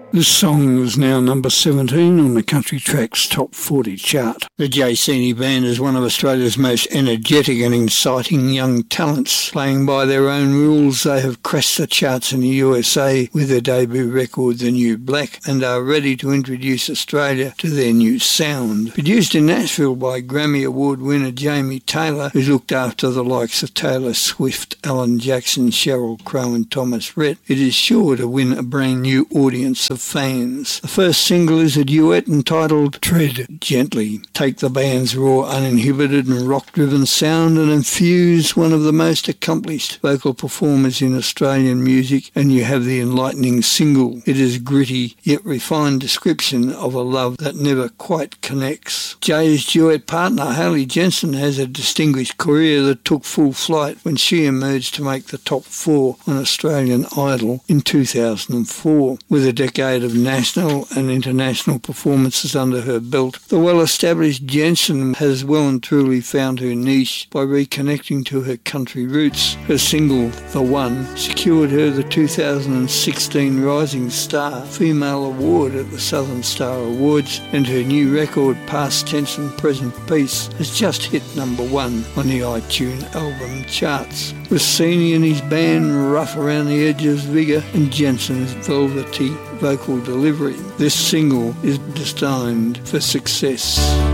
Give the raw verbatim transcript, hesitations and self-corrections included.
This song is now number seventeen on the Country Tracks Top forty chart. The Jayceenie Band is one of Australia's most energetic and exciting young talents. Playing by their own rules, they have crashed the charts in the U S A with their debut record, The New Black, and are ready to introduce Australia to their new sound. Produced in Nashville by Grammy Award winner Jamie Taylor, who's looked after the likes of Taylor Swift, Alan Jackson, Sheryl Crow and Thomas Rhett, it is sure to win a brand new audience of fans. The first single is a duet entitled Tread Gently. Take the band's raw, uninhibited and rock-driven sound and infuse one of the most accomplished vocal performers in Australian music, and you have the enlightening single. It is gritty yet refined description of a love that never quite connects. Jay's duet partner Hayley Jensen has a distinguished career that took full flight when she emerged to make the top four on Australian Idol in two thousand four. With a decade of national and international performances under her belt, the well-established Jensen has well and truly found her niche by reconnecting to her country roots. Her single, The One, secured her the two thousand sixteen Rising Star Female Award at the Southern Star Awards, and her new record, Past Tense and Present Peace, has just hit number one on the iTunes album charts. With Sini and his band rough around the edges vigour and Jensen's velvety vocal delivery, this single is destined for success.